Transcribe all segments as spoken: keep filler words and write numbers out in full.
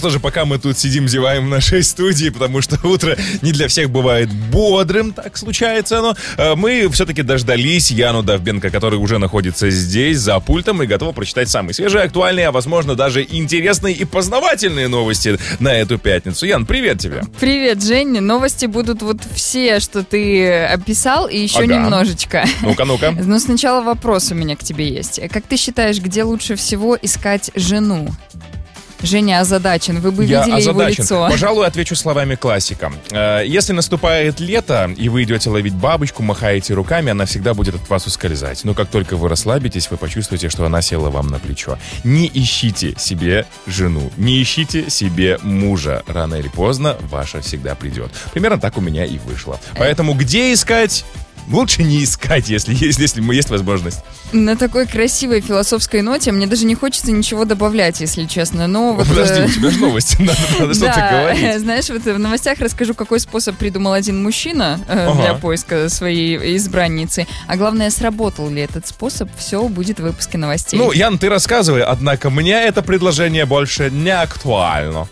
что же, пока мы тут сидим, зеваем в нашей студии, потому что утро не для всех бывает бодрым, так случается оно, мы все-таки дождались Яну Довбенко, который уже находится здесь, за пультом, и готова прочитать самые свежие, актуальные, а возможно даже интересные и познавательные новости на эту пятницу. Ян, привет тебе. Привет, Жень. Новости будут вот все, что ты описал, и еще ага. немножечко. Ну-ка, ну-ка. Но сначала вопрос у меня к тебе есть. Как ты считаешь, где лучше всего искать жену? Женя озадачен, вы бы Я видели озадачен. его лицо. Пожалуй, отвечу словами классика. Если наступает лето, и вы идете ловить бабочку, махаете руками, она всегда будет от вас ускользать. Но как только вы расслабитесь, вы почувствуете, что она села вам на плечо. Не ищите себе жену, не ищите себе мужа. Рано или поздно ваша всегда придет. Примерно так у меня и вышло. Поэтому где искать? Лучше не искать, если есть, если есть возможность. На такой красивой философской ноте мне даже не хочется ничего добавлять, если честно. Но вот, подожди, у тебя же новости, надо, надо что-то говорить. Знаешь, вот в новостях расскажу, какой способ придумал один мужчина э, ага. для поиска своей избранницы. А главное, сработал ли этот способ, все будет в выпуске новостей. Ну, Ян, ты рассказывай, однако мне это предложение больше не актуально.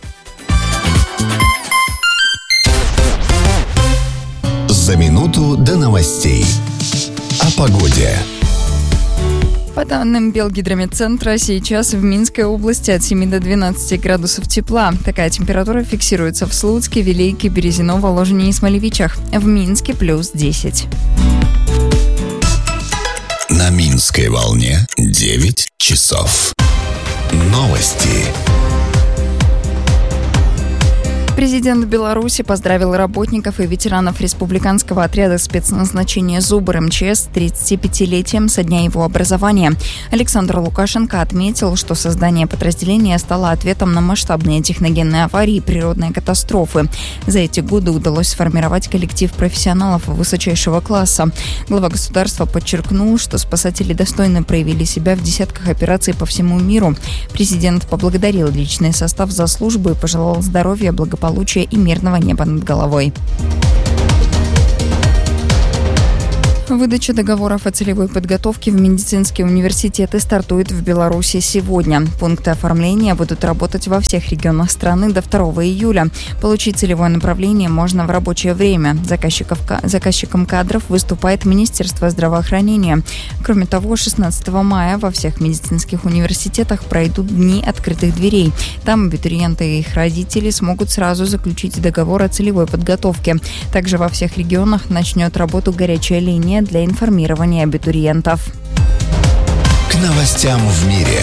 За минуту до новостей. О погоде. По данным Белгидромедцентра, сейчас в Минской области от семи до двенадцати градусов тепла. Такая температура фиксируется в Слуцке, Вилейке, Березино, Воложине и Смолевичах. В Минске плюс десять. На Минской волне девять часов. Новости. Президент Беларуси поздравил работников и ветеранов республиканского отряда спецназначения «Зубр» МЧС с тридцатипятилетием со дня его образования. Александр Лукашенко отметил, что создание подразделения стало ответом на масштабные техногенные аварии и природные катастрофы. За эти годы удалось сформировать коллектив профессионалов высочайшего класса. Глава государства подчеркнул, что спасатели достойно проявили себя в десятках операций по всему миру. Президент поблагодарил личный состав за службу и пожелал здоровья, благополучия и мирного неба над головой. Выдача договоров о целевой подготовке в медицинские университеты стартует в Беларуси сегодня. Пункты оформления будут работать во всех регионах страны до второго июля. Получить целевое направление можно в рабочее время. Заказчиков, заказчиком кадров выступает Министерство здравоохранения. Кроме того, шестнадцатого мая во всех медицинских университетах пройдут дни открытых дверей. Там абитуриенты и их родители смогут сразу заключить договор о целевой подготовке. Также во всех регионах начнет работу горячая линия для информирования абитуриентов. К новостям в мире.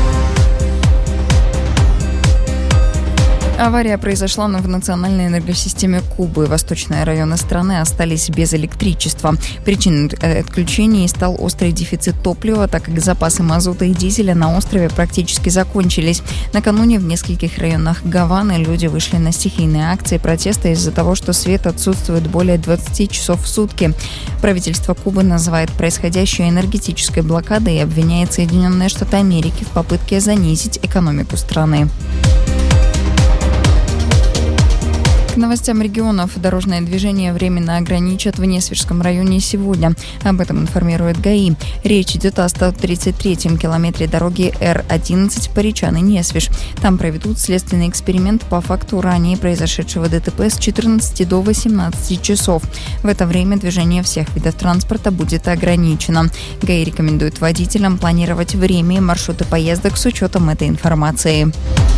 Авария произошла в национальной энергосистеме Кубы. Восточные районы страны остались без электричества. Причиной отключений стал острый дефицит топлива, так как запасы мазута и дизеля на острове практически закончились. Накануне в нескольких районах Гаваны люди вышли на стихийные акции протеста из-за того, что свет отсутствует более двадцати часов в сутки. Правительство Кубы называет происходящее энергетической блокадой и обвиняет Соединенные Штаты Америки в попытке занизить экономику страны. К новостям регионов. Дорожное движение временно ограничат в Несвежском районе сегодня. Об этом информирует ГАИ. Речь идет о ста тридцать третьем километре дороги Эр одиннадцать Поречаны-Несвеж. Там проведут следственный эксперимент по факту ранее произошедшего ДТП с четырнадцати до восемнадцати часов. В это время движение всех видов транспорта будет ограничено. ГАИ рекомендует водителям планировать время и маршруты поездок с учетом этой информации.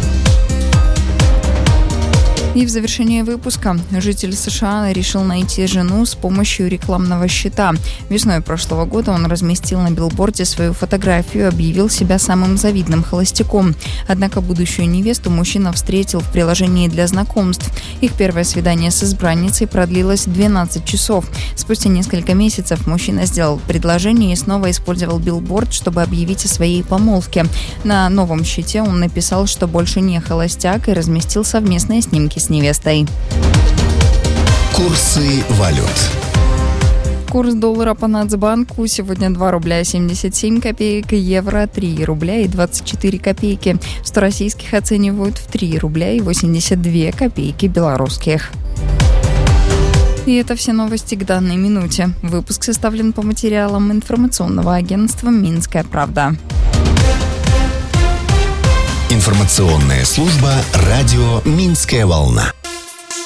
И в завершение выпуска житель США решил найти жену с помощью рекламного щита. Весной прошлого года он разместил на билборде свою фотографию и объявил себя самым завидным холостяком. Однако будущую невесту мужчина встретил в приложении для знакомств. Их первое свидание с избранницей продлилось двенадцать часов. Спустя несколько месяцев мужчина сделал предложение и снова использовал билборд, чтобы объявить о своей помолвке. На новом щите он написал, что больше не холостяк, и разместил совместные снимки с невестой. Курсы валют. Курс доллара по Нацбанку сегодня два рубля семьдесят семь копеек, евро три рубля и двадцать четыре копейки. сто российских оценивают в три рубля и восемьдесят две копейки белорусских. И это все новости к данной минуте. Выпуск составлен по материалам информационного агентства «Минская правда». Информационная служба радио «Минская волна».